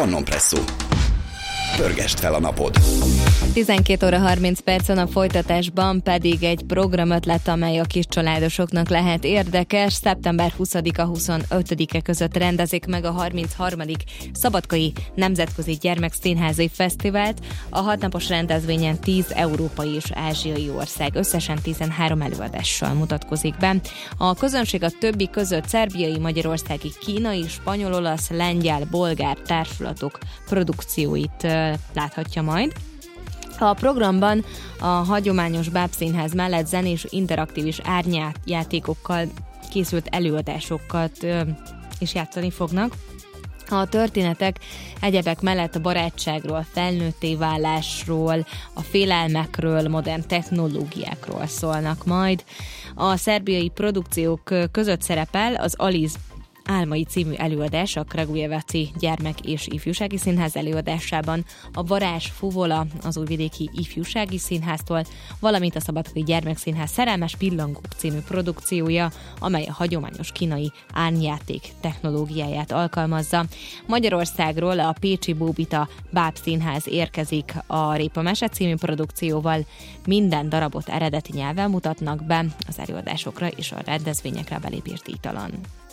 Pannonpresszó. Pörgest fel a napod! 12 óra 30 percen a folytatásban pedig egy programötlet, amely a kis családosoknak lehet érdekes. Szeptember 20-a 25-e között rendezik meg a 33. Szabadkai Nemzetközi Gyermekszínházi Fesztivált. A 6 napos rendezvényen 10 európai és ázsiai ország összesen 13 előadással mutatkozik be. A közönség a többi között szerbiai, magyarországi, kínai, spanyol, olasz, lengyel, bolgár társulatok produkcióit láthatja majd. A programban a hagyományos bábszínház mellett zenés, interaktív és árnyjátékokkal készült előadásokat is játszani fognak. A történetek egyebek mellett a barátságról, felnőtté válásról, a félelmekről, modern technológiákról szólnak majd. A szerbiai produkciók között szerepel az Alice Álmai című előadás a Kragujevaci Gyermek- és Ifjúsági Színház előadásában, a Varázs Fuvola az Újvidéki Ifjúsági Színháztól, valamint a Szabadkai Gyermekszínház Szerelmes Pillangók című produkciója, amely a hagyományos kínai árnyjáték technológiáját alkalmazza. Magyarországról a pécsi Bóbita Bábszínház érkezik a Répa Mese című produkcióval. Minden darabot eredeti nyelven mutatnak be, az előadásokra és a rendezvényekre belépést díjtalan.